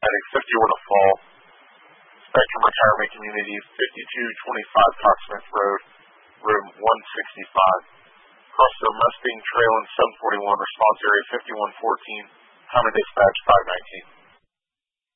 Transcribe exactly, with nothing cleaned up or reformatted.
Medic fifty-one at Fall, Spectrum Retirement Communities, fifty-two twenty-five Coxsmith Road, room one sixty-five. Crossville Mustang Trail and seven forty-one, response area fifty-one fourteen, counter dispatch five nineteen.